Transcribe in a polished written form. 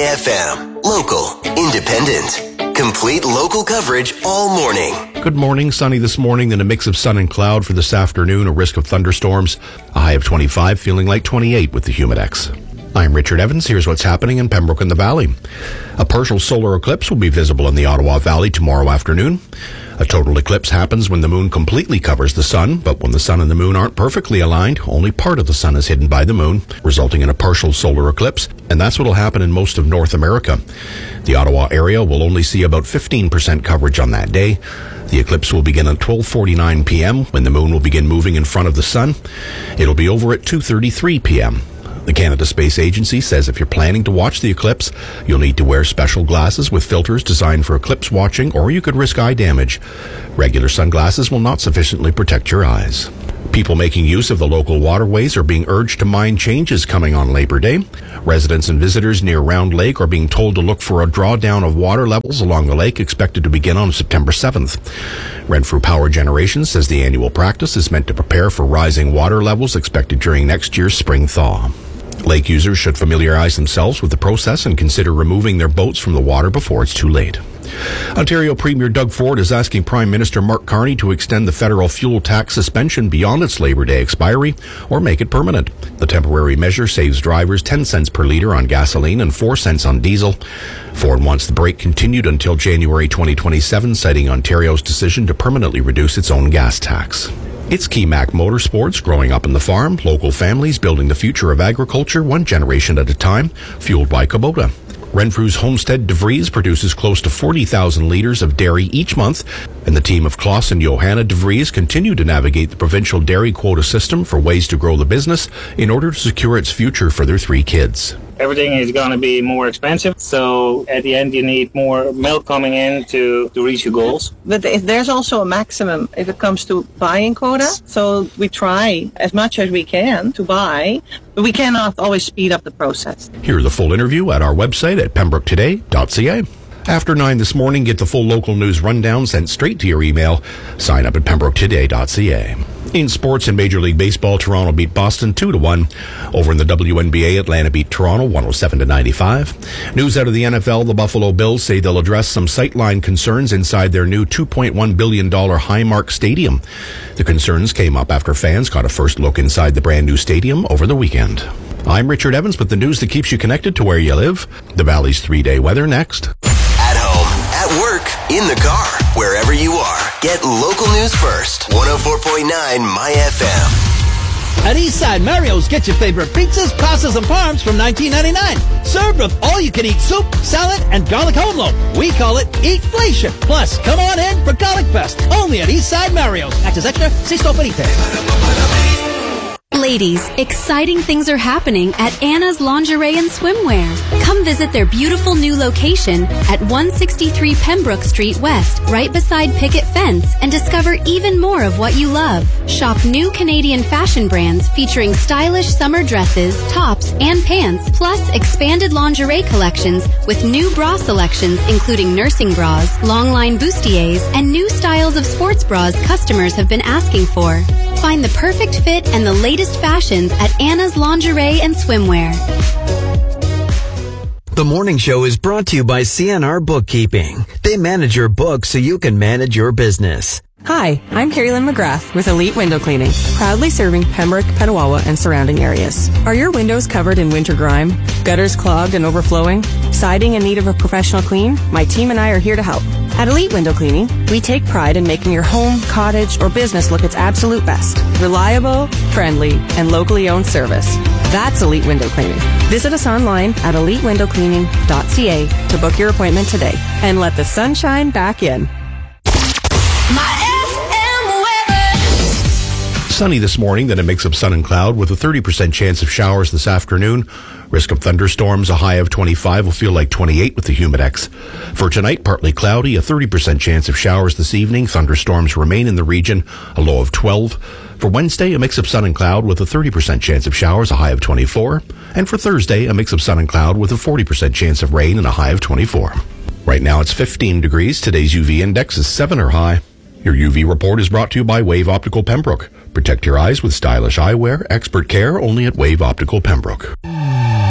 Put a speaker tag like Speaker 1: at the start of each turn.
Speaker 1: FM. Local, independent, complete local coverage all morning.
Speaker 2: Good morning. Sunny this morning, then a mix of sun and cloud for this afternoon, a risk of thunderstorms, a high of 25, feeling like 28 with the Humidex. I'm Richard Evans. Here's what's happening in Pembroke and the Valley. A partial solar eclipse will be visible in the Ottawa Valley tomorrow afternoon. A total eclipse happens when the moon completely covers the sun, but when the sun and the moon aren't perfectly aligned, only part of the sun is hidden by the moon, resulting in a partial solar eclipse, and that's what will happen in most of North America. The Ottawa area will only see about 15% coverage on that day. The eclipse will begin at 12:49 p.m. when the moon will begin moving in front of the sun. It'll be over at 2:33 p.m. The Canada Space Agency says if you're planning to watch the eclipse, you'll need to wear special glasses with filters designed for eclipse watching, or you could risk eye damage. Regular sunglasses will not sufficiently protect your eyes. People making use of the local waterways are being urged to mind changes coming on Labor Day. Residents and visitors near Round Lake are being told to look for a drawdown of water levels along the lake expected to begin on September 7th. Renfrew Power Generation says the annual practice is meant to prepare for rising water levels expected during next year's spring thaw. Lake users should familiarize themselves with the process and consider removing their boats from the water before it's too late. Ontario Premier Doug Ford is asking Prime Minister Mark Carney to extend the federal fuel tax suspension beyond its Labor Day expiry or make it permanent. The temporary measure saves drivers 10 cents per litre on gasoline and 4 cents on diesel. Ford wants the break continued until January 2027, citing Ontario's decision to permanently reduce its own gas tax. It's Keymac Motorsports, growing up in the farm, local families building the future of agriculture one generation at a time, fueled by Kubota. Renfrew's Homestead DeVries produces close to 40,000 litres of dairy each month, and the team of Klaus and Johanna DeVries continue to navigate the provincial dairy quota system for ways to grow the business in order to secure its future for their 3 kids.
Speaker 3: Everything is going to be more expensive, so at the end you need more milk coming in to reach your goals.
Speaker 4: But there's also a maximum if it comes to buying quota, so we try as much as we can to buy, but we cannot always speed up the process.
Speaker 2: Hear the full interview at our website at pembroketoday.ca. After 9 this morning, get the full local news rundown sent straight to your email. Sign up at pembroketoday.ca. In sports, in Major League Baseball, Toronto beat Boston 2-1. Over in the WNBA, Atlanta beat Toronto 107-95. News out of the NFL, the Buffalo Bills say they'll address some sightline concerns inside their new $2.1 billion Highmark Stadium. The concerns came up after fans got a first look inside the brand new stadium over the weekend. I'm Richard Evans with the news that keeps you connected to where you live. The Valley's 3-day weather next.
Speaker 1: At home, at work, in the car, wherever you are. Get local news first. 104.9 My FM.
Speaker 5: At Eastside Mario's, get your favorite pizzas, pastas, and parms from $19.99. Served with all-you-can-eat soup, salad, and garlic home loaf. We call it Eatflation. Plus, come on in for Garlic Fest. Only at Eastside Mario's. Act as extra, si sto per te.
Speaker 6: Ladies, exciting things are happening at Anna's Lingerie and Swimwear. Come visit their beautiful new location at 163 Pembroke Street West, right beside Picket Fence, and discover even more of what you love. Shop new Canadian fashion brands featuring stylish summer dresses, tops, and pants, plus expanded lingerie collections with new bra selections including nursing bras, long-line bustiers, and new styles of sports bras customers have been asking for. Find the perfect fit and the latest fashions at Anna's Lingerie and Swimwear.
Speaker 7: The morning show is brought to you by CNR Bookkeeping. They manage your books so you can manage your business.
Speaker 8: Hi, I'm Carrie Lynn McGrath with Elite Window Cleaning, proudly serving Pembroke, Petawawa, and surrounding areas. Are your windows covered in winter grime, gutters clogged and overflowing, siding in need of a professional clean? My team and I are here to help. At Elite Window Cleaning, we take pride in making your home, cottage, or business look its absolute best. Reliable, friendly, and locally owned service. That's Elite Window Cleaning. Visit us online at elitewindowcleaning.ca to book your appointment today and let the sunshine back in.
Speaker 2: Sunny this morning, then a mix of sun and cloud with a 30% chance of showers this afternoon. Risk of thunderstorms, a high of 25, will feel like 28 with the Humidex. For tonight, partly cloudy, a 30% chance of showers this evening. Thunderstorms remain in the region, a low of 12. For Wednesday, a mix of sun and cloud with a 30% chance of showers, a high of 24. And for Thursday, a mix of sun and cloud with a 40% chance of rain and a high of 24. Right now it's 15 degrees. Today's UV index is 7 or high. Your UV report is brought to you by Wave Optical Pembroke. Protect your eyes with stylish eyewear, expert care only at Wave Optical Pembroke.